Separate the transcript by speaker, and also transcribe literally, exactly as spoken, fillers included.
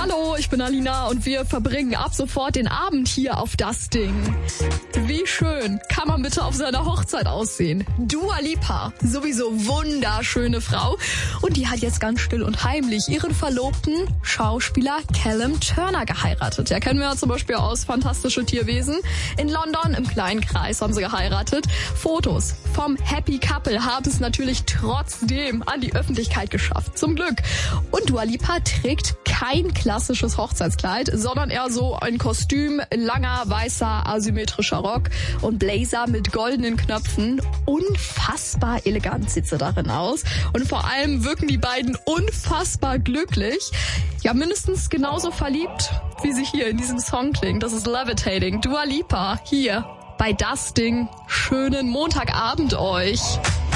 Speaker 1: Hallo, ich bin Alina und wir verbringen ab sofort den Abend hier auf das Ding. Wie schön kann man bitte auf seiner Hochzeit aussehen? Dua Lipa, sowieso wunderschöne Frau. Und die hat jetzt ganz still und heimlich ihren Verlobten, Schauspieler Callum Turner, geheiratet. Ja, kennen wir ja zum Beispiel aus Fantastische Tierwesen. In London im kleinen Kreis haben sie geheiratet. Fotos vom Happy Couple haben es natürlich trotzdem an die Öffentlichkeit geschafft. Zum Glück. Und Dua Lipa trägt kein klassisches Hochzeitskleid, sondern eher so ein Kostüm, langer, weißer, asymmetrischer Rock und Blazer mit goldenen Knöpfen. Unfassbar elegant sieht sie darin aus. Und vor allem wirken die beiden unfassbar glücklich. Ja, mindestens genauso verliebt, wie sie hier in diesem Song klingt. Das ist Levitating. Dua Lipa hier bei Das Ding. Schönen Montagabend euch.